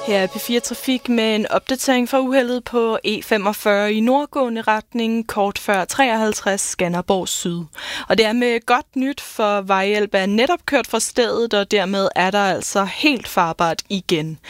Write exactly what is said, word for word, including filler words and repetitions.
Her er P fire Trafik med en opdatering fra uheldet på E femogfyrre i nordgående retning, kort før treoghalvtreds Skanderborg Syd. Og det er med godt nyt, for vejhjælp er netop kørt fra stedet, og dermed er der altså helt farbart igen.